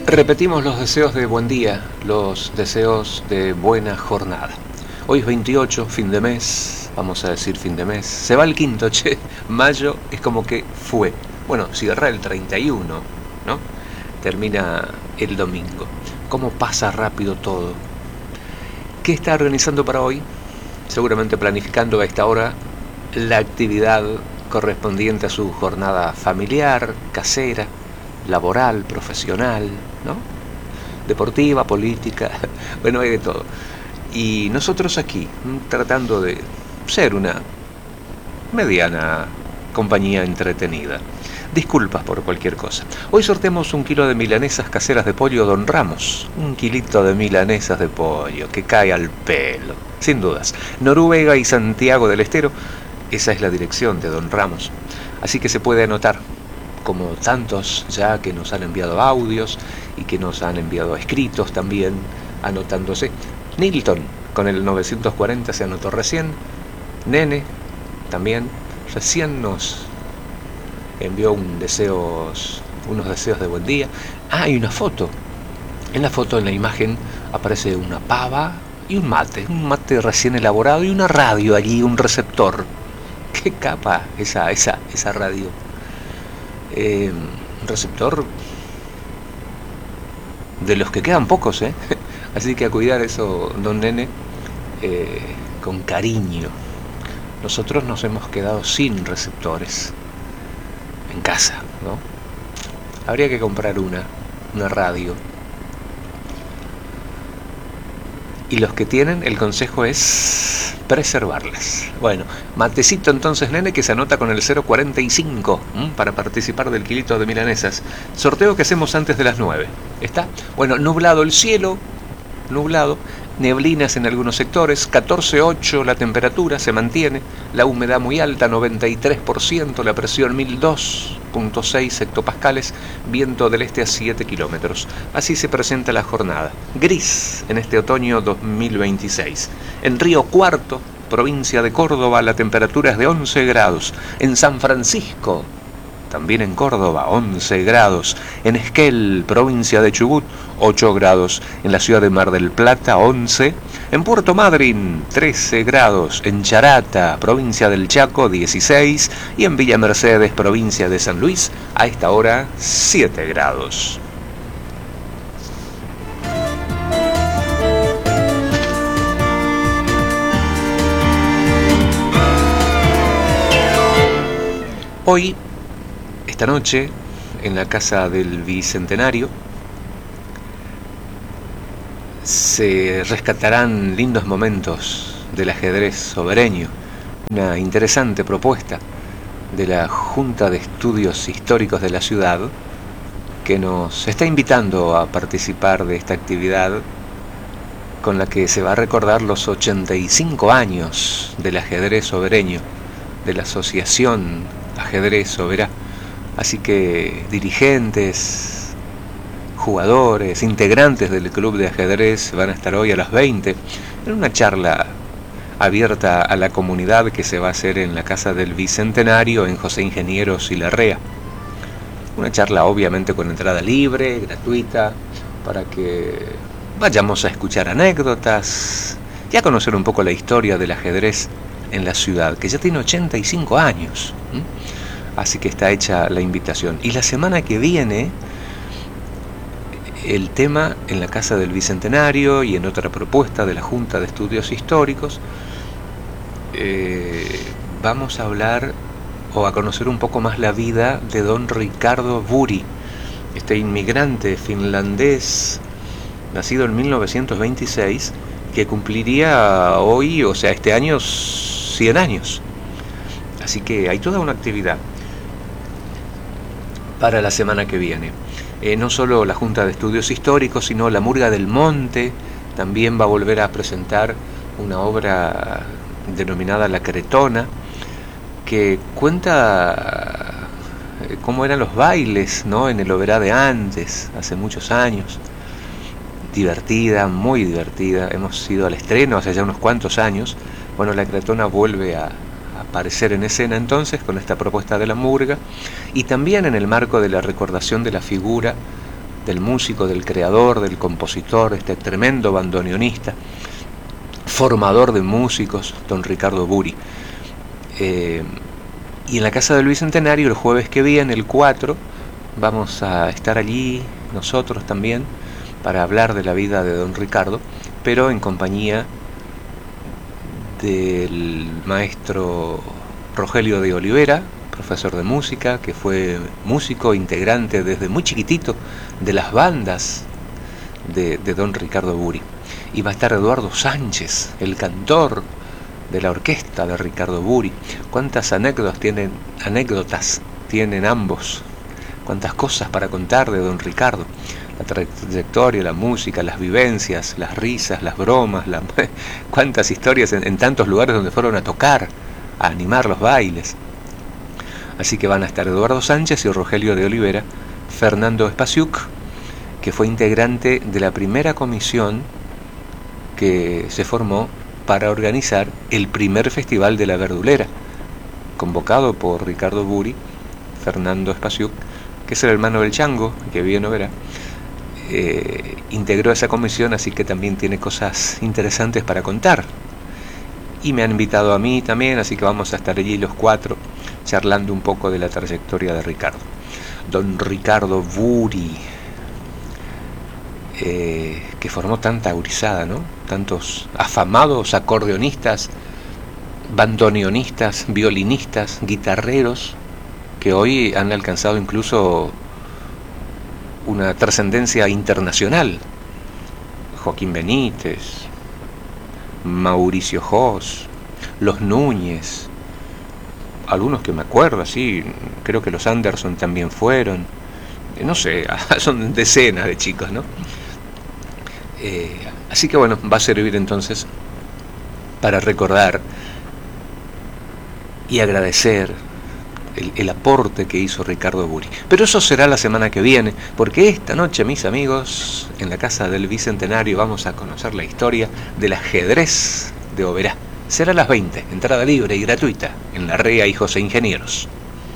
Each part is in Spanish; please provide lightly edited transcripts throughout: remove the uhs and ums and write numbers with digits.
Repetimos los deseos de buen día, los deseos de buena jornada. Hoy es 28, fin de mes, vamos a decir fin de mes. Se va el quinto, che, mayo es como que fue. Bueno, cierra el 31, ¿no? Termina el domingo. ¿Cómo pasa rápido todo? ¿Qué está organizando para hoy? Seguramente planificando a esta hora la actividad correspondiente a su jornada familiar, casera, laboral, profesional, ¿no? Deportiva, política, bueno, hay de todo. Y nosotros aquí, tratando de ser una mediana compañía entretenida. Disculpas por cualquier cosa. Hoy sorteamos 1 kilo de milanesas caseras de pollo Don Ramos. 1 kilito de milanesas de pollo, que cae al pelo, sin dudas. Noruega y Santiago del Estero, esa es la dirección de Don Ramos. Así que se puede anotar, como tantos ya que nos han enviado audios y que nos han enviado escritos también, anotándose. Nilton, con el 940 se anotó recién. Nene, también, recién nos envió unos deseos de buen día. Ah, y una foto. En la foto, en la imagen, aparece una pava y un mate recién elaborado y una radio allí, un receptor. Qué capa esa radio. Un receptor de los que quedan pocos, ¿eh? Así que a cuidar eso, don Nene, con cariño. Nosotros nos hemos quedado sin receptores en casa, ¿no? Habría que comprar una radio. Y los que tienen, el consejo es preservarlas. Bueno, matecito entonces, nene, que se anota con el 045 para participar del kilito de milanesas. Sorteo que hacemos antes de las 9. ¿Está? Bueno, nublado el cielo, nublado, neblinas en algunos sectores, 14,8 la temperatura, se mantiene, la humedad muy alta, 93%, la presión 1002,6 hectopascales, viento del este a 7 kilómetros. Así se presenta la jornada. Gris en este otoño 2026. En Río Cuarto, provincia de Córdoba, la temperatura es de 11 grados. En San Francisco, también en Córdoba, 11 grados. En Esquel, provincia de Chubut, 8 grados. En la ciudad de Mar del Plata, 11. En Puerto Madryn, 13 grados. En Charata, provincia del Chaco, 16. Y en Villa Mercedes, provincia de San Luis, a esta hora, 7 grados. Hoy, esta noche, en la Casa del Bicentenario, se rescatarán lindos momentos del ajedrez sobereño, una interesante propuesta de la Junta de Estudios Históricos de la ciudad, que nos está invitando a participar de esta actividad con la que se va a recordar los 85 años del ajedrez sobereño, de la Asociación Ajedrez Soberá. Así que dirigentes, jugadores, integrantes del club de ajedrez van a estar hoy a las 20 en una charla abierta a la comunidad que se va a hacer en la Casa del Bicentenario en José Ingenieros y Larrea. Una charla obviamente con entrada libre, gratuita, para que vayamos a escuchar anécdotas y a conocer un poco la historia del ajedrez en la ciudad, que ya tiene 85 años. Así que está hecha la invitación. Y la semana que viene, el tema en la Casa del Bicentenario y en otra propuesta de la Junta de Estudios Históricos, vamos a hablar o a conocer un poco más la vida de don Ricardo Buri, este inmigrante finlandés, nacido en 1926, que cumpliría hoy, o sea, este año, 100 años. Así que hay toda una actividad para la semana que viene. No solo la Junta de Estudios Históricos, sino la Murga del Monte también va a volver a presentar una obra denominada La Cretona, que cuenta cómo eran los bailes, ¿no?, en el Oberá de antes, hace muchos años. Divertida, muy divertida. Hemos ido al estreno hace ya unos cuantos años. Bueno, La Cretona vuelve a aparecer en escena entonces con esta propuesta de la murga, y también en el marco de la recordación de la figura del músico, del creador, del compositor, este tremendo bandoneonista, formador de músicos, don Ricardo Buri. Y en la Casa del Bicentenario el jueves que viene, el 4, vamos a estar allí nosotros también para hablar de la vida de don Ricardo, pero en compañía del maestro Rogelio de Olivera, profesor de música, que fue músico integrante desde muy chiquitito de las bandas de don Ricardo Buri. Y va a estar Eduardo Sánchez, el cantor de la orquesta de Ricardo Buri. Cuántas anécdotas tienen ambos, cuántas cosas para contar de don Ricardo, la trayectoria, la música, las vivencias, las risas, las bromas, cuántas historias en tantos lugares donde fueron a tocar, a animar los bailes. Así que van a estar Eduardo Sánchez y Rogelio de Olivera, Fernando Spasiuk, que fue integrante de la primera comisión que se formó para organizar el primer Festival de la Verdulera, convocado por Ricardo Buri. Fernando Spasiuk, que es el hermano del Chango, que vive en Oberá, integró esa comisión, así que también tiene cosas interesantes para contar. Y me han invitado a mí también, así que vamos a estar allí los 4 charlando un poco de la trayectoria de Ricardo. Don Ricardo Buri, que formó tanta gurizada, ¿no? Tantos afamados acordeonistas, bandoneonistas, violinistas, guitarreros, que hoy han alcanzado incluso una trascendencia internacional. Joaquín Benítez, Mauricio Jos, los Núñez, algunos que me acuerdo, así, creo que los Anderson también fueron, no sé, son decenas de chicos, ¿no? Así que bueno, va a servir entonces para recordar y agradecer el aporte que hizo Ricardo Buri. Pero eso será la semana que viene, porque esta noche, mis amigos, en la Casa del Bicentenario vamos a conocer la historia del ajedrez de Oberá. Será a las 20, entrada libre y gratuita en la REA Hijos e Ingenieros.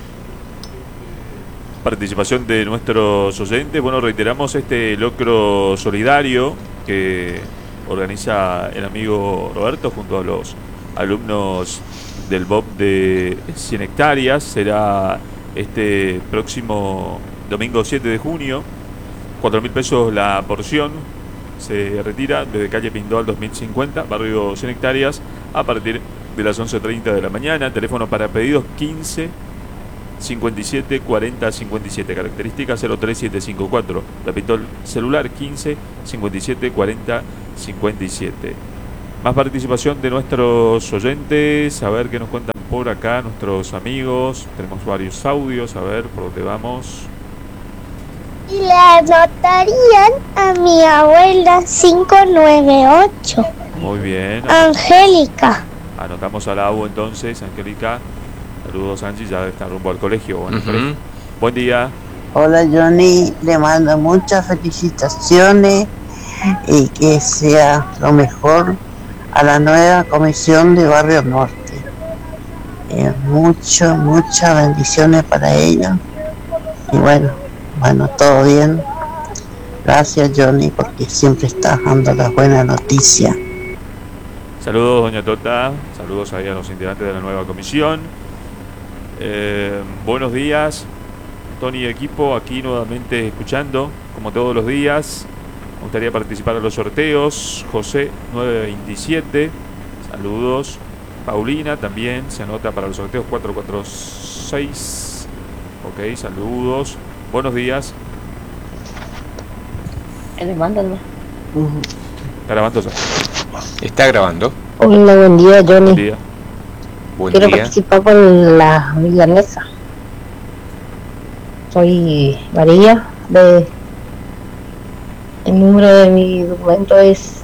Participación de nuestros oyentes. Bueno, reiteramos este locro solidario que organiza el amigo Roberto junto a los alumnos del BOP de 100 hectáreas. Será este próximo domingo 7 de junio. 4.000 pesos la porción. Se retira desde calle Pindoal 2050, barrio 100 hectáreas, a partir de las 11:30 de la mañana. Teléfono para pedidos 15 57 40 57, característica 03754. Repito, el celular 15 57 40 57. Más participación de nuestros oyentes, a ver qué nos cuentan por acá nuestros amigos. Tenemos varios audios, a ver por dónde vamos. Y le anotarían a mi abuela 598. Muy bien. Angélica. Anotamos a la AU entonces, Angélica. Saludos, Angie, ya está rumbo al colegio. Bueno, buen día. Hola, Johnny, le mando muchas felicitaciones y que sea lo mejor a la nueva comisión de Barrio Norte. Muchas bendiciones para ella. Y bueno, todo bien. Gracias, Johnny, porque siempre estás dando las buenas noticias. Saludos, doña Tota. Saludos ahí a los integrantes de la nueva comisión. Buenos días, Tony y equipo, aquí nuevamente escuchando, como todos los días. Me gustaría participar en los sorteos. José 927, saludos. Paulina también se anota para los sorteos 446. Ok, saludos. Buenos días. ¿Está grabando ya? ¿Está grabando? Hola, buen día, Johnny. Buen día. Buen Quiero día. participar con la milanesa. Soy María. El número de mi documento es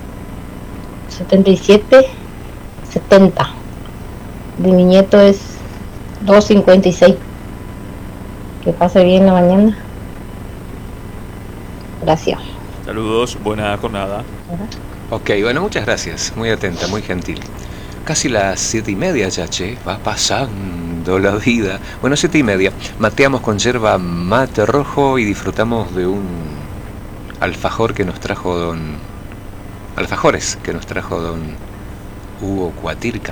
7770. De mi nieto es 256. Que pase bien la mañana. Gracias. Saludos, buena jornada. Ok, bueno, muchas gracias. Muy atenta, muy gentil. Casi las 7:30 ya, che. Va pasando la vida. Bueno, 7:30. Mateamos con yerba mate rojo y disfrutamos de un alfajor que nos trajo alfajores que nos trajo don Hugo Cuatirca.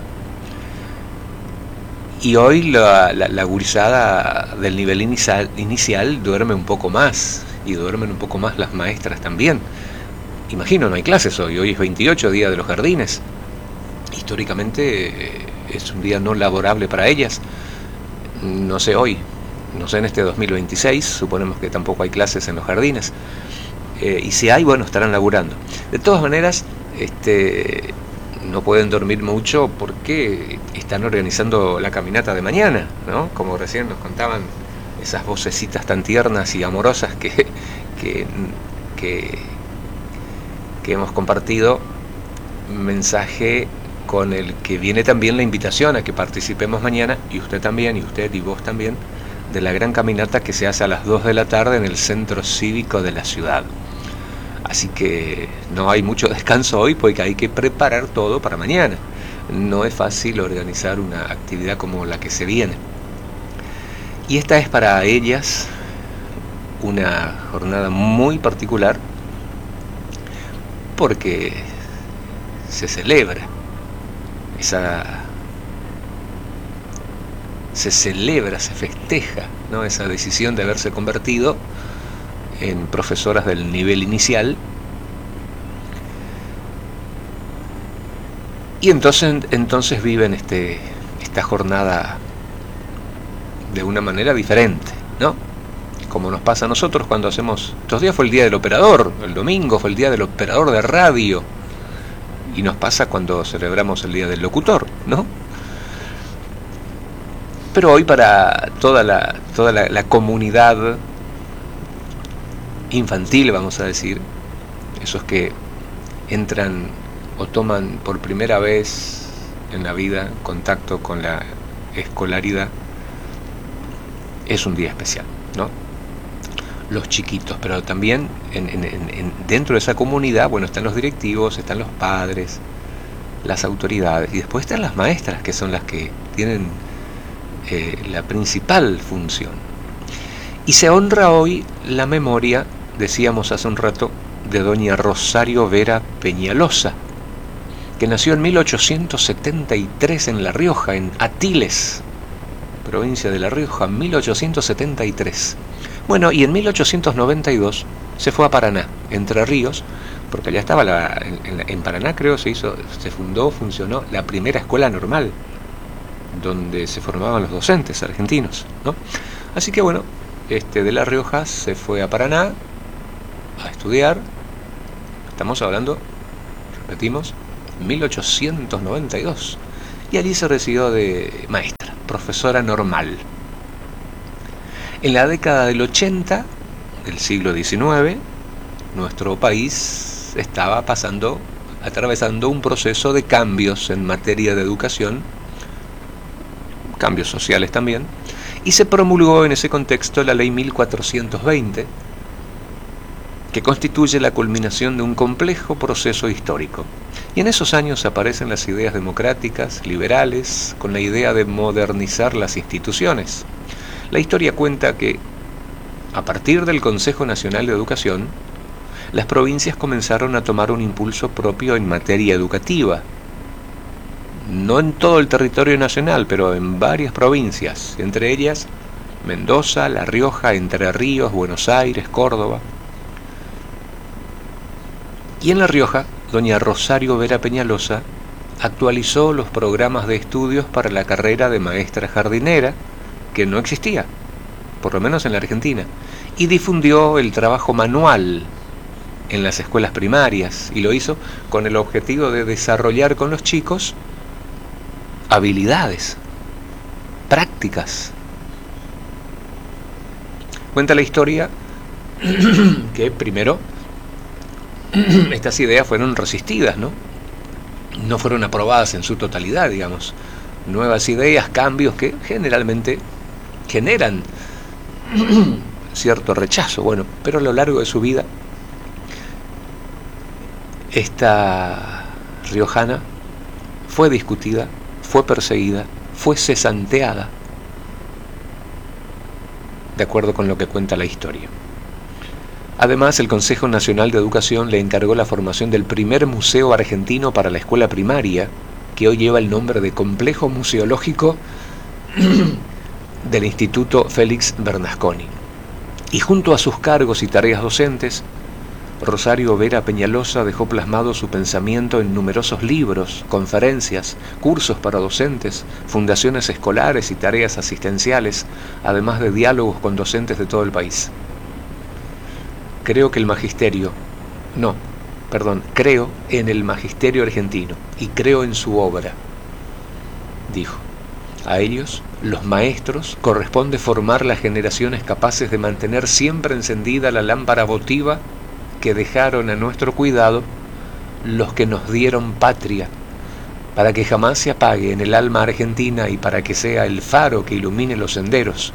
Y hoy la gurizada del nivel inicial duerme un poco más, y duermen un poco más las maestras también. Imagino, no hay clases hoy es 28, Día de los Jardines. Históricamente es un día no laborable para ellas. No sé hoy, no sé en este 2026, suponemos que tampoco hay clases en los jardines. Y si hay, bueno, estarán laburando. De todas maneras, no pueden dormir mucho porque están organizando la caminata de mañana, ¿no? Como recién nos contaban esas vocecitas tan tiernas y amorosas que hemos compartido, mensaje con el que viene también la invitación a que participemos mañana, y usted también, y usted y vos también, de la gran caminata que se hace a las 2 de la tarde en el centro cívico de la ciudad. Así que no hay mucho descanso hoy porque hay que preparar todo para mañana. No es fácil organizar una actividad como la que se viene. Y esta es para ellas una jornada muy particular porque se celebra se festeja, ¿no?, esa decisión de haberse convertido en profesoras del nivel inicial. Y entonces viven esta jornada de una manera diferente, ¿no? Como nos pasa a nosotros cuando hacemos... Estos días fue el día del operador, el domingo fue el día del operador de radio, y nos pasa cuando celebramos el día del locutor, ¿no? Pero hoy para toda la comunidad infantil, vamos a decir, esos que entran o toman por primera vez en la vida contacto con la escolaridad, es un día especial, ¿no? Los chiquitos, pero también dentro de esa comunidad, bueno, están los directivos, están los padres, las autoridades, y después están las maestras, que son las que tienen la principal función. Y se honra hoy la memoria, decíamos hace un rato, de doña Rosario Vera Peñalosa, que nació en 1873 en La Rioja, en Atiles, provincia de La Rioja, 1873. Bueno, y en 1892 se fue a Paraná, Entre Ríos, porque allá estaba en Paraná, creo, funcionó la primera escuela normal, donde se formaban los docentes argentinos, ¿no? Así que bueno, de La Rioja se fue a Paraná a estudiar. Estamos hablando, repetimos, 1892, y allí se recibió de maestra, profesora normal. En la década del 80 del siglo XIX, nuestro país estaba atravesando un proceso de cambios en materia de educación, cambios sociales también, y se promulgó en ese contexto la Ley 1420, que constituye la culminación de un complejo proceso histórico. Y en esos años aparecen las ideas democráticas, liberales, con la idea de modernizar las instituciones. La historia cuenta que, a partir del Consejo Nacional de Educación, las provincias comenzaron a tomar un impulso propio en materia educativa. No en todo el territorio nacional, pero en varias provincias, entre ellas Mendoza, La Rioja, Entre Ríos, Buenos Aires, Córdoba. Y en La Rioja, doña Rosario Vera Peñalosa actualizó los programas de estudios para la carrera de maestra jardinera, que no existía, por lo menos en la Argentina, y difundió el trabajo manual en las escuelas primarias, y lo hizo con el objetivo de desarrollar con los chicos habilidades prácticas. Cuenta la historia que primero estas ideas fueron resistidas, no fueron aprobadas en su totalidad, digamos. Nuevas ideas, cambios que generalmente generan cierto rechazo. Bueno, pero a lo largo de su vida, esta riojana fue discutida, fue perseguida, fue cesanteada, de acuerdo con lo que cuenta la historia. Además, el Consejo Nacional de Educación le encargó la formación del primer museo argentino para la escuela primaria, que hoy lleva el nombre de Complejo Museológico del Instituto Félix Bernasconi. Y junto a sus cargos y tareas docentes, Rosario Vera Peñalosa dejó plasmado su pensamiento en numerosos libros, conferencias, cursos para docentes, fundaciones escolares y tareas asistenciales, además de diálogos con docentes de todo el país. Creo en el magisterio argentino y creo en su obra, dijo. A ellos, los maestros, corresponde formar las generaciones capaces de mantener siempre encendida la lámpara votiva que dejaron a nuestro cuidado los que nos dieron patria, para que jamás se apague en el alma argentina y para que sea el faro que ilumine los senderos.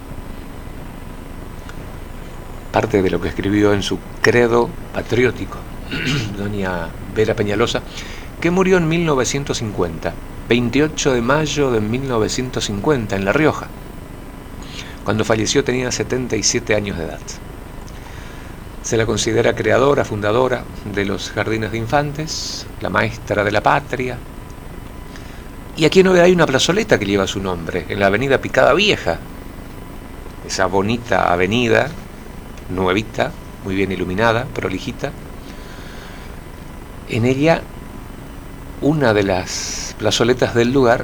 Parte de lo que escribió en su credo patriótico, doña Vera Peñalosa, que murió en 1950, 28 de mayo de 1950, en La Rioja. Cuando falleció tenía 77 años de edad. Se la considera creadora, fundadora de los jardines de infantes, la maestra de la patria. Y aquí en Novedad hay una plazoleta que lleva su nombre, en la avenida Picada Vieja. Esa bonita avenida, nuevita, muy bien iluminada, prolijita. En ella, una de las plazoletas del lugar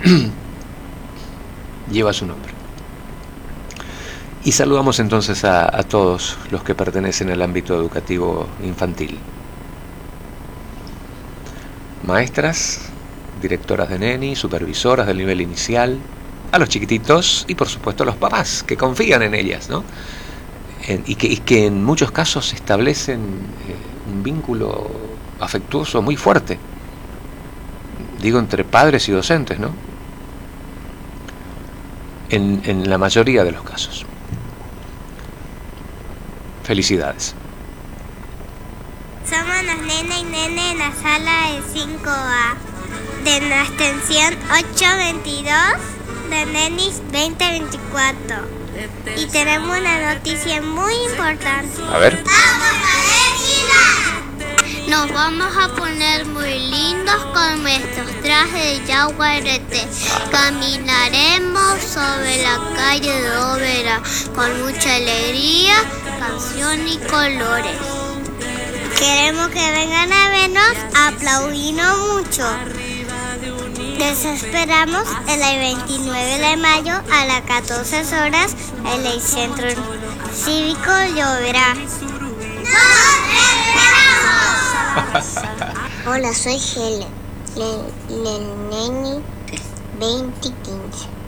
lleva su nombre. Y saludamos entonces a todos los que pertenecen al ámbito educativo infantil. Maestras, directoras de neni, supervisoras del nivel inicial, a los chiquititos y por supuesto a los papás que confían en ellas, ¿no? Y que en muchos casos establecen un vínculo afectuoso muy fuerte, digo, entre padres y docentes, ¿no? En la mayoría de los casos. Felicidades. Somos los nene y nene en la sala de 5A, de la extensión 822 de Nenis 2024. Y tenemos una noticia muy importante. A ver. Nos vamos a poner muy lindos con nuestros trajes de yaguareté. Caminaremos sobre la calle de Óvera con mucha alegría, canción y colores. Queremos que vengan a vernos, aplaudirnos mucho. Les esperamos el 29 de mayo a las 14 horas en el Centro Cívico de Óvera. Hola, soy Helen, Neni 2015.